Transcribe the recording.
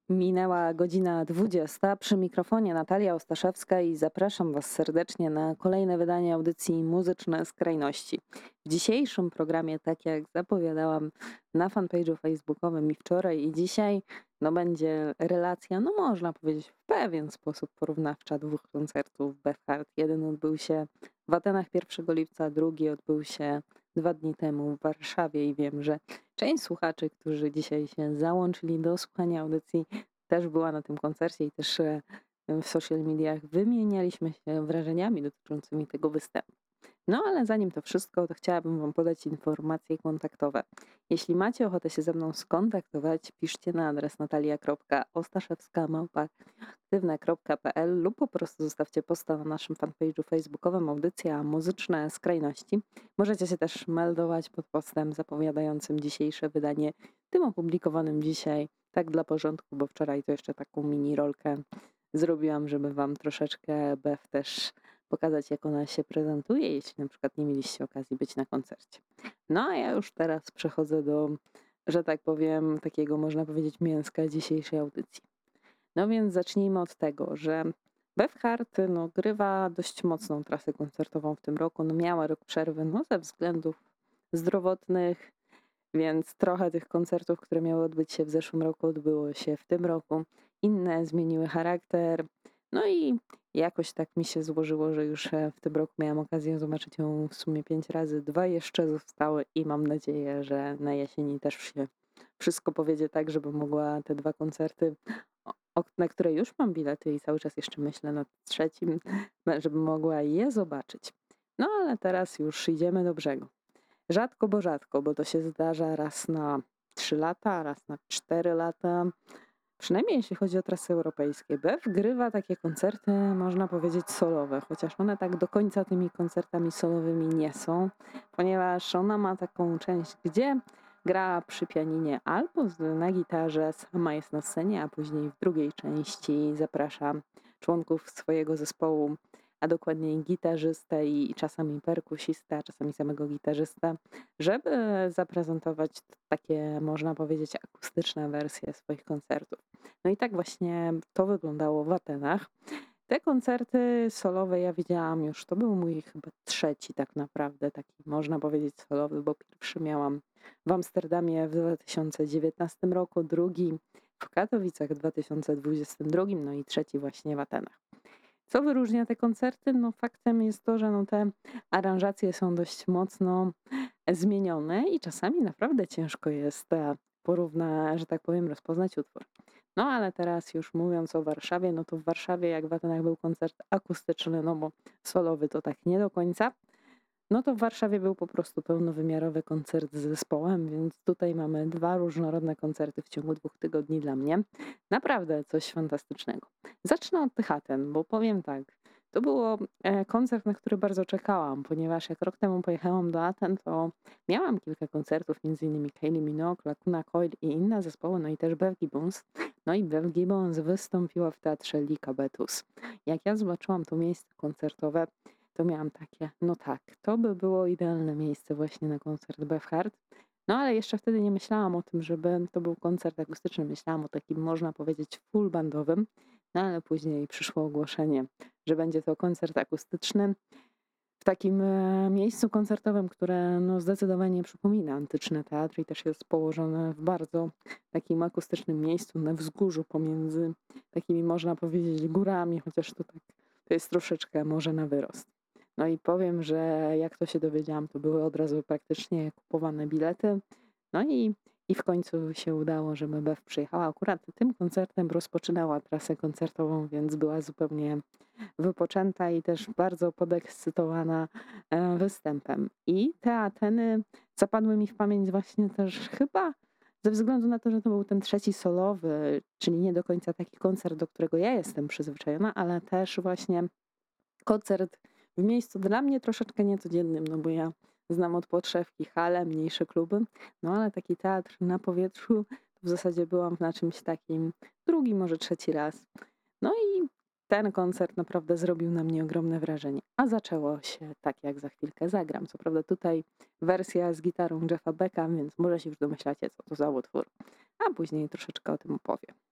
Minęła godzina 20. Przy mikrofonie Natalia Ostaszewska i zapraszam Was serdecznie na kolejne wydanie audycji Muzyczne Skrajności. W dzisiejszym programie, tak jak zapowiadałam na fanpage'u facebookowym i wczoraj i dzisiaj, będzie relacja, można powiedzieć w pewien sposób porównawcza dwóch koncertów Befhard. Jeden odbył się w Atenach 1 lipca, drugi odbył się 2 dni temu w Warszawie i wiem, że część słuchaczy, którzy dzisiaj się załączyli do słuchania audycji, też była na tym koncercie i też w social mediach wymienialiśmy się wrażeniami dotyczącymi tego występu. No ale zanim to wszystko, to chciałabym Wam podać informacje kontaktowe. Jeśli macie ochotę się ze mną skontaktować, piszcie na adres natalia.ostaszewska@aktywne.pl lub po prostu zostawcie posta na naszym fanpage'u facebookowym Audycja Muzyczne Skrajności. Możecie się też meldować pod postem zapowiadającym dzisiejsze wydanie, tym opublikowanym dzisiaj, tak dla porządku, bo wczoraj to jeszcze taką mini rolkę zrobiłam, żeby Wam troszeczkę Bef też pokazać, jak ona się prezentuje, jeśli na przykład nie mieliście okazji być na koncercie. No a ja już teraz przechodzę do, że tak powiem, takiego można powiedzieć mięska dzisiejszej audycji. No więc zacznijmy od tego, że Befhard grywa dość mocną trasę koncertową w tym roku. Miała rok przerwy ze względów zdrowotnych, więc trochę tych koncertów, które miały odbyć się w zeszłym roku, odbyło się w tym roku. Inne zmieniły charakter. No i jakoś tak mi się złożyło, że już w tym roku miałam okazję zobaczyć ją w sumie 5 razy. 2 jeszcze zostały i mam nadzieję, że na jesieni też się wszystko powiedzie tak, żeby mogła te 2 koncerty, na które już mam bilety i cały czas jeszcze myślę nad trzecim, żeby mogła je zobaczyć. No ale teraz już idziemy do brzegu. Rzadko, bo to się zdarza raz na 3 lata, raz na 4 lata. Przynajmniej jeśli chodzi o trasy europejskie. Bef grywa takie koncerty, można powiedzieć, solowe, chociaż one tak do końca tymi koncertami solowymi nie są, ponieważ ona ma taką część, gdzie gra przy pianinie albo na gitarze, sama jest na scenie, a później w drugiej części zaprasza członków swojego zespołu, a dokładniej gitarzystę i czasami perkusistę, a czasami samego gitarzystę, żeby zaprezentować takie, można powiedzieć, akustyczne wersje swoich koncertów. No i tak właśnie to wyglądało w Atenach. Te koncerty solowe ja widziałam już, to był mój chyba trzeci tak naprawdę, taki można powiedzieć solowy, bo pierwszy miałam w Amsterdamie w 2019 roku, drugi w Katowicach w 2022, no i trzeci właśnie w Atenach. Co wyróżnia te koncerty? Faktem jest to, że te aranżacje są dość mocno zmienione i czasami naprawdę ciężko jest że tak powiem, rozpoznać utwór. No ale teraz już mówiąc o Warszawie, to w Warszawie jak w Atenach był koncert akustyczny, bo solowy to tak nie do końca. To w Warszawie był po prostu pełnowymiarowy koncert z zespołem, więc tutaj mamy 2 różnorodne koncerty w ciągu 2 tygodni dla mnie. Naprawdę coś fantastycznego. Zacznę od tych Aten, bo powiem tak, to było koncert, na który bardzo czekałam, ponieważ jak rok temu pojechałam do Aten, to miałam kilka koncertów, m.in. Kylie Minogue, Lacuna Coil i inne zespoły, no i też Bev Gibbons. No i Bev Gibbons wystąpiła w teatrze Lika Betus. Jak ja zobaczyłam to miejsce koncertowe, to miałam takie, tak, to by było idealne miejsce właśnie na koncert Befhard. No ale jeszcze wtedy nie myślałam o tym, żeby to był koncert akustyczny. Myślałam o takim, można powiedzieć, full bandowym. No ale później przyszło ogłoszenie, że będzie to koncert akustyczny w takim miejscu koncertowym, które zdecydowanie przypomina antyczny teatr i też jest położone w bardzo takim akustycznym miejscu na wzgórzu pomiędzy takimi, można powiedzieć, górami, chociaż to jest troszeczkę może na wyrost. No i powiem, że jak to się dowiedziałam, to były od razu praktycznie kupowane bilety. No i w końcu się udało, żeby Bef przyjechała. Akurat tym koncertem rozpoczynała trasę koncertową, więc była zupełnie wypoczęta i też bardzo podekscytowana występem. I te Ateny zapadły mi w pamięć właśnie też chyba ze względu na to, że to był ten trzeci solowy, czyli nie do końca taki koncert, do którego ja jestem przyzwyczajona, ale też właśnie koncert w miejscu dla mnie troszeczkę niecodziennym, bo ja znam od podszewki hale, mniejsze kluby, ale taki teatr na powietrzu to w zasadzie byłam na czymś takim drugi, może trzeci raz. No i ten koncert naprawdę zrobił na mnie ogromne wrażenie. A zaczęło się tak, jak za chwilkę zagram. Co prawda tutaj wersja z gitarą Jeffa Becka, więc może się już domyślacie, co to za utwór. A później troszeczkę o tym opowiem.